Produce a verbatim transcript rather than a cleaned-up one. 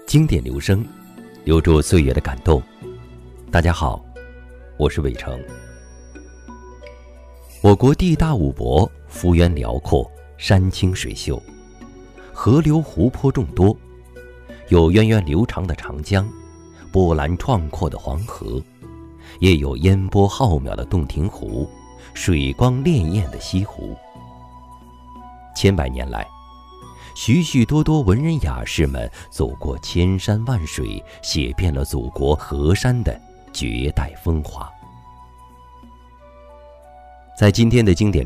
经典留声，留住岁月的感动。大家好，我是伟成。我国地大物博，幅员辽阔，山清水秀，河流湖泊众多，有源远流长的长江，波澜壮阔的黄河，也有烟波浩渺的洞庭湖，水光潋滟的西湖。千百年来，许许多多文人雅士们走过千山万水，写遍了祖国河山的绝代风华。在今天的经典